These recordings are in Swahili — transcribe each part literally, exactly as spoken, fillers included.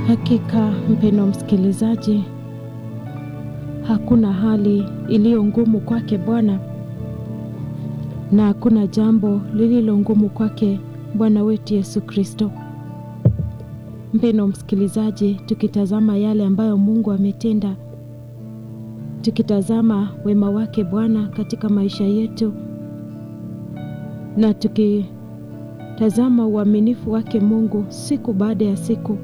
Hakika mpendwa msikilizaji, hakuna hali iliyo ngumu kwake Bwana, na hakuna jambo lililo ngumu kwake Bwana wetu Yesu Kristo. Mpendwa msikilizaji, tukitazama yale ambayo Mungu ametenda, tukitazama wema wake Bwana katika maisha yetu, na tukitazama uaminifu wake Mungu siku baada ya siku,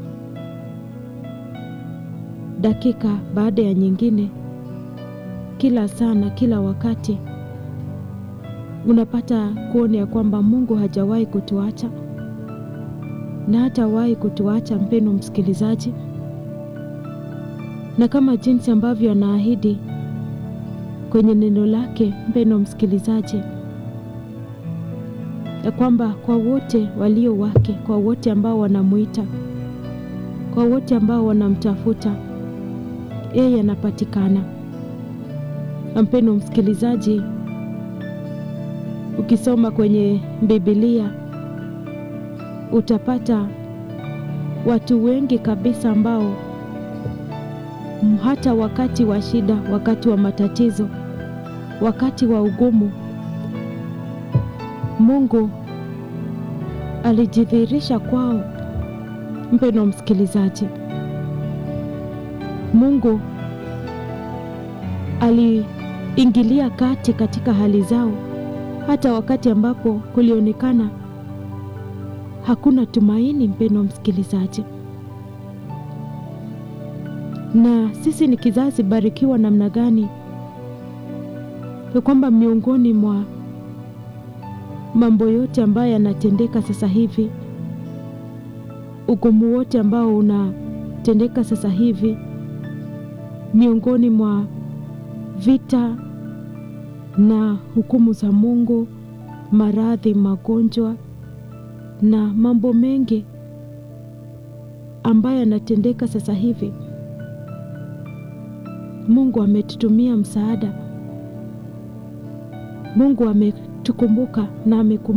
dakika baada ya nyingine, kila saa na kila wakati, unapata kuona ya kwamba Mungu hajawahi kutuacha na hatawahi kutuacha mpendwa msikilizaji. Na kama jinsi ambavyo anaahidi kwenye neno lake mpendwa msikilizaji, ya kwamba kwa wote walio wake, kwa wote ambao wanamuita, kwa wote ambao wanamtafuta, yeye anapatikana. Mpendwa msikilizaji, ukisoma kwenye Biblia utapata watu wengi kabisa ambao hata wakati wa shida, wakati wa matatizo, wakati wa ugumu, Mungu alijidhihirisha kwao. Mpendwa msikilizaji, Mungu aliingilia kati katika hali zao, hata wakati ambapo kulionekana hakuna tumaini. Mpendwa msikilizaji, na sisi ni kizazi barikiwa namna gani, kwa kwamba miongoni mwa mambo yote ambayo yanatendeka sasa hivi, ugumu wote ambao unatendeka sasa hivi, miongoni mwa vita na hukumu za Mungu, maradhi, magonjwa na mambo mengi ambayo yanatendeka sasa hivi, Mungu ametutumia msaada. Mungu ametukumbuka na amekumbuka